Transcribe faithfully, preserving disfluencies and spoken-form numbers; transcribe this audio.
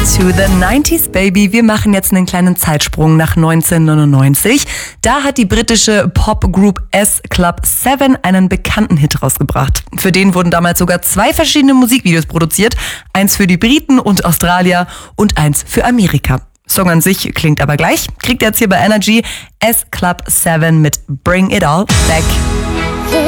to the nineties, baby. Wir machen jetzt einen kleinen Zeitsprung nach neunzehnhundertneunundneunzig. Da hat die britische Popgroup S Club sieben einen bekannten Hit rausgebracht. Für den wurden damals sogar zwei verschiedene Musikvideos produziert. Eins für die Briten und Australier und eins für Amerika. Song an sich klingt aber gleich. Kriegt ihr jetzt hier bei Energy S Club sieben mit Bring It All Back.